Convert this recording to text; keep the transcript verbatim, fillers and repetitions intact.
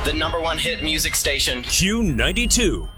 the number one hit music station. Q ninety-two.